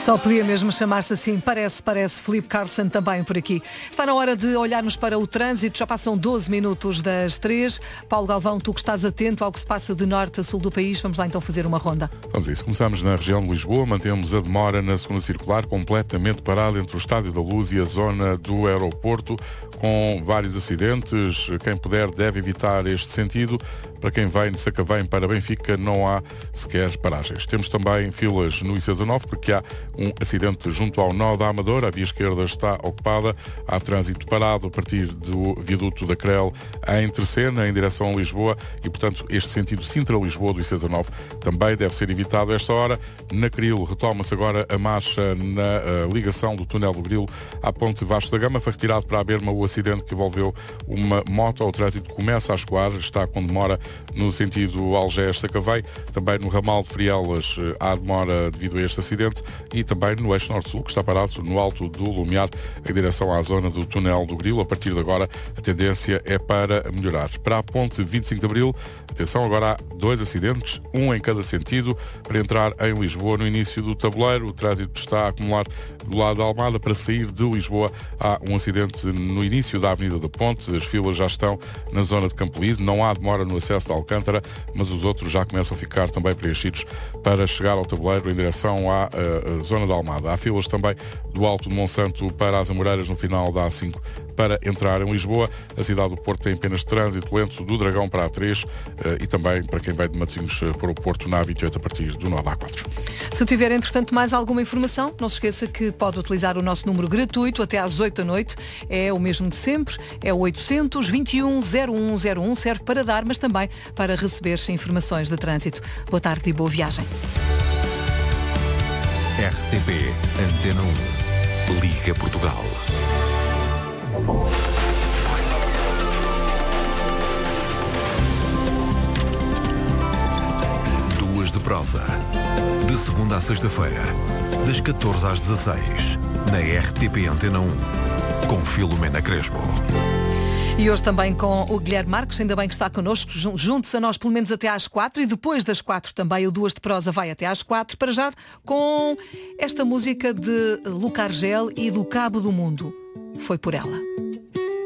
Só podia mesmo chamar-se assim. Parece. Filipe Carlson também por aqui. Está na hora de olharmos para o trânsito. Já passam 12 minutos das 3. Paulo Galvão, tu que estás atento ao que se passa de norte a sul do país, vamos lá então fazer uma ronda. Vamos a isso. Começamos na região de Lisboa. Mantemos a demora na segunda circular, completamente parada entre o Estádio da Luz e a zona do aeroporto, com vários acidentes. Quem puder deve evitar este sentido. Para quem vem de Sacavém para Benfica não há sequer paragens. Temos também filas no IC19 porque há um acidente junto ao nó da Amadora. A via esquerda está ocupada. Há trânsito parado a partir do viaduto da Crel em Terceira, em direção a Lisboa, e portanto este sentido Sintra-Lisboa do IC19 também deve ser evitado a esta hora. Na Cril retoma-se agora a marcha na ligação do túnel do Grilo à ponte Vasco da Gama. Foi retirado para a Berma o acidente que envolveu uma moto. O trânsito começa a escoar, está com demora no sentido Algés-Sacavém. Também no ramal de Frielas há demora devido a este acidente, e também no eixo norte-sul, que está parado no alto do Lumiar em direção à zona do túnel do Grilo. A partir de agora a tendência é para melhorar. Para a ponte 25 de Abril, atenção, agora há 2 acidentes, um em cada sentido, para entrar em Lisboa no início do tabuleiro. O trânsito está a acumular do lado da Almada. Para sair de Lisboa há um acidente no início da Avenida da Ponte. As filas já estão na zona de Campolide. Não há demora no acesso de Alcântara, mas os outros já começam a ficar também preenchidos para chegar ao tabuleiro em direção à zona da Almada. Há filas também do Alto de Monsanto para as Amoreiras no final da A5 para entrar em Lisboa. A cidade do Porto tem apenas trânsito lento do Dragão para a A3 e também para quem vai de Matosinhos para o Porto na A28 a partir do nó da A4. Se tiver, entretanto, mais alguma informação, não se esqueça que pode utilizar o nosso número gratuito até às 8 da noite. É o mesmo de sempre, é o 800-21-0101, serve para dar, mas também para receber informações de trânsito. Boa tarde e boa viagem. RTP Antena 1, Liga Portugal. Duas de prosa. De segunda à sexta-feira, das 14 às 16, na RTP Antena 1, com Filomena Crespo. E hoje também com o Guilherme Marques, ainda bem que está connosco, juntos a nós pelo menos até às 4, e depois das 4 também o Duas de Prosa vai até às 4, para já com esta música de Luca Argel e do Cabo do Mundo. Foi por ela.